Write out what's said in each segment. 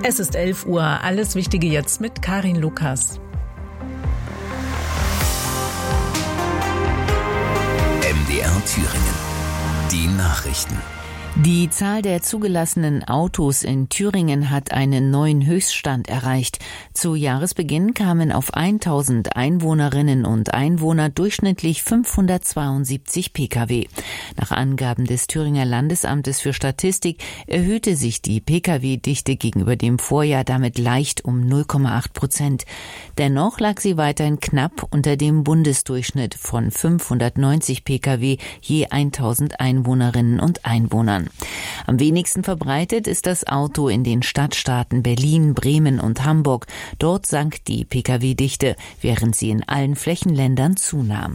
Es ist 11 Uhr. Alles Wichtige jetzt mit Karin Lukas. MDR Thüringen. Die Nachrichten. Die Zahl der zugelassenen Autos in Thüringen hat einen neuen Höchststand erreicht. Zu Jahresbeginn kamen auf 1000 Einwohnerinnen und Einwohner durchschnittlich 572 Pkw. Nach Angaben des Thüringer Landesamtes für Statistik erhöhte sich die Pkw-Dichte gegenüber dem Vorjahr damit leicht um 0,8%. Dennoch lag sie weiterhin knapp unter dem Bundesdurchschnitt von 590 Pkw je 1000 Einwohnerinnen und Einwohnern. Am wenigsten verbreitet ist das Auto in den Stadtstaaten Berlin, Bremen und Hamburg. Dort sank die Pkw-Dichte, während sie in allen Flächenländern zunahm.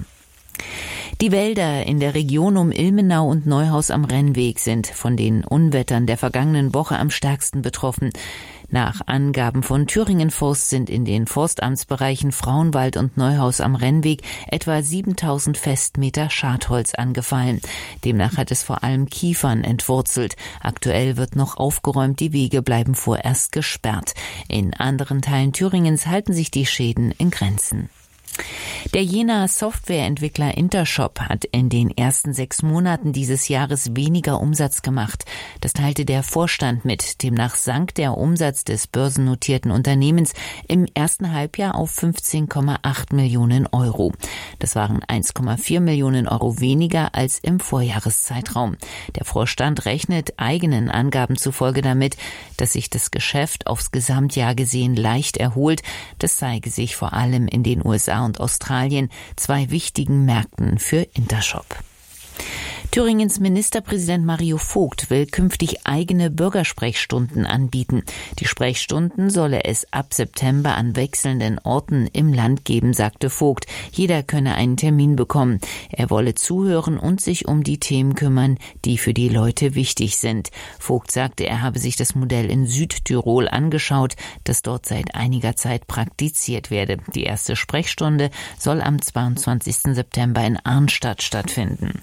Die Wälder in der Region um Ilmenau und Neuhaus am Rennweg sind von den Unwettern der vergangenen Woche am stärksten betroffen. Nach Angaben von Thüringen Forst sind in den Forstamtsbereichen Frauenwald und Neuhaus am Rennweg etwa 7000 Festmeter Schadholz angefallen. Demnach hat es vor allem Kiefern entwurzelt. Aktuell wird noch aufgeräumt, die Wege bleiben vorerst gesperrt. In anderen Teilen Thüringens halten sich die Schäden in Grenzen. Der Jenaer Softwareentwickler Intershop hat in den ersten 6 Monaten dieses Jahres weniger Umsatz gemacht. Das teilte der Vorstand mit. Demnach sank der Umsatz des börsennotierten Unternehmens im ersten Halbjahr auf 15,8 Millionen Euro. Das waren 1,4 Millionen Euro weniger als im Vorjahreszeitraum. Der Vorstand rechnet eigenen Angaben zufolge damit, dass sich das Geschäft aufs Gesamtjahr gesehen leicht erholt. Das zeige sich vor allem in den USA und Australien, 2 wichtigen Märkten für Intershop. Thüringens Ministerpräsident Mario Vogt will künftig eigene Bürgersprechstunden anbieten. Die Sprechstunden solle es ab September an wechselnden Orten im Land geben, sagte Vogt. Jeder könne einen Termin bekommen. Er wolle zuhören und sich um die Themen kümmern, die für die Leute wichtig sind. Vogt sagte, er habe sich das Modell in Südtirol angeschaut, das dort seit einiger Zeit praktiziert werde. Die erste Sprechstunde soll am 22. September in Arnstadt stattfinden.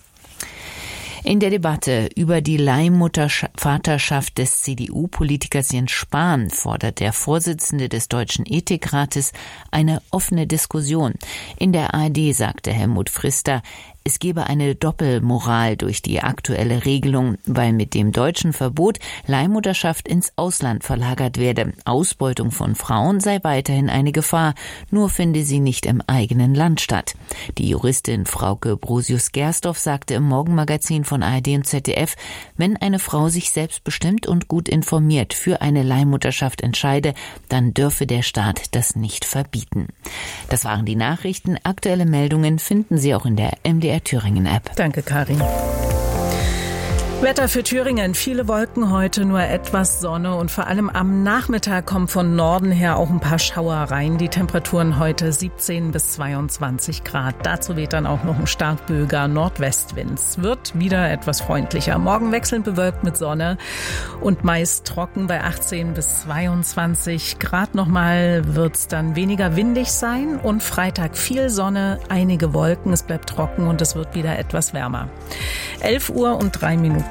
In der Debatte über die Leihmuttervaterschaft des CDU-Politikers Jens Spahn fordert der Vorsitzende des Deutschen Ethikrates eine offene Diskussion. In der ARD sagte Helmut Frister, es gebe eine Doppelmoral durch die aktuelle Regelung, weil mit dem deutschen Verbot Leihmutterschaft ins Ausland verlagert werde. Ausbeutung von Frauen sei weiterhin eine Gefahr, nur finde sie nicht im eigenen Land statt. Die Juristin Frauke Brosius-Gersdorf sagte im Morgenmagazin von ARD und ZDF, wenn eine Frau sich selbstbestimmt und gut informiert für eine Leihmutterschaft entscheide, dann dürfe der Staat das nicht verbieten. Das waren die Nachrichten. Aktuelle Meldungen finden Sie auch in der MDR Thüringen App. Danke, Karin. Wetter für Thüringen. Viele Wolken heute, nur etwas Sonne und vor allem am Nachmittag kommen von Norden her auch ein paar Schauer rein. Die Temperaturen heute 17 bis 22 Grad. Dazu weht dann auch noch ein starkböiger Nordwestwind. Es wird wieder etwas freundlicher. Morgen wechselnd bewölkt mit Sonne und meist trocken bei 18 bis 22 Grad. Nochmal wird es dann weniger windig sein und Freitag viel Sonne, einige Wolken. Es bleibt trocken und es wird wieder etwas wärmer. 11 Uhr und 3 Minuten.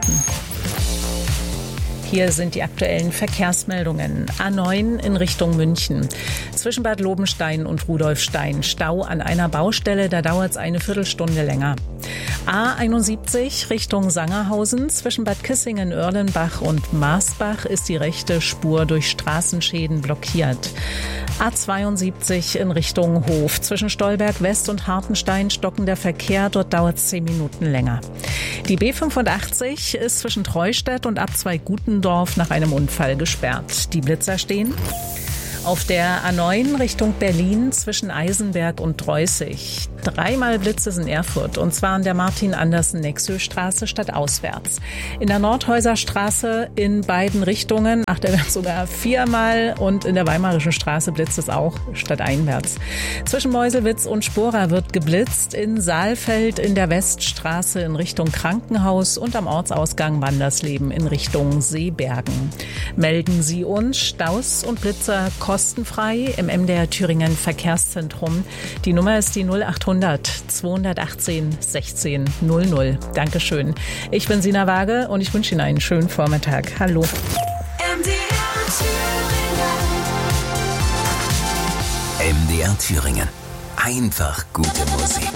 Hier sind die aktuellen Verkehrsmeldungen. A9 in Richtung München. Zwischen Bad Lobenstein und Rudolfstein Stau an einer Baustelle, da dauert es eine Viertelstunde länger. A71 Richtung Sangerhausen. Zwischen Bad Kissingen, Erlenbach und Marsbach ist die rechte Spur durch Straßenschäden blockiert. A72 in Richtung Hof. Zwischen Stolberg West und Hartenstein stocken der Verkehr. Dort dauert es 10 Minuten länger. Die B85 ist zwischen Treustadt und Abzweig Gutendorf nach einem Unfall gesperrt. Die Blitzer stehen auf der A9 Richtung Berlin zwischen Eisenberg und Dreußig. 3-mal Blitze in Erfurt, und zwar an der Martin-Andersen-Nexö-Straße stadtauswärts. In der Nordhäuser-Straße in beiden Richtungen, da werden sogar 4-mal, und in der Weimarischen Straße blitzt es auch stadteinwärts. Zwischen Meuselwitz und Spora wird geblitzt, in Saalfeld in der Weststraße in Richtung Krankenhaus und am Ortsausgang Wandersleben in Richtung Seebergen. Melden Sie uns Staus und Blitzer kostenfrei im MDR Thüringen Verkehrszentrum. Die Nummer ist die 0800 218 16 00. Dankeschön. Ich bin Sina Waage und ich wünsche Ihnen einen schönen Vormittag. Hallo. MDR Thüringen. MDR Thüringen. Einfach gute Musik.